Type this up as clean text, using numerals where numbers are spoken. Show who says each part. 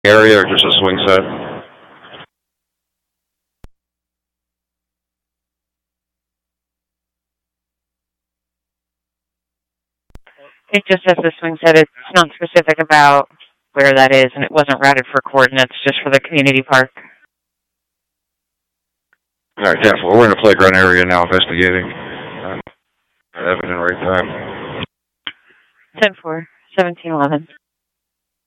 Speaker 1: area or just a swing set?
Speaker 2: It just says the swing set. It's not specific about where that is, and it wasn't routed for coordinates, just for the community park.
Speaker 1: All right, 10-4. We're in the playground area now investigating. Evan and right time.
Speaker 2: 10-4, 17-11.